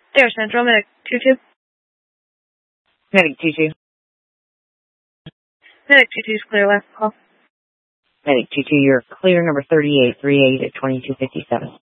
Air Central, Medic 22. Medic 22. Medic 22 is clear, last call. Medic 22, you're clear, number 38, 38 at 2257.